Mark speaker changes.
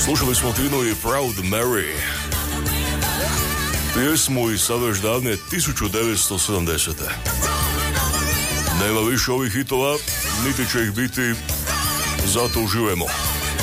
Speaker 1: Slušali smo Tinu i Proud Mary. Pjesmu iz saveš davne 1970. Nema više ovih hitova, niti će ih biti, zato uživajmo.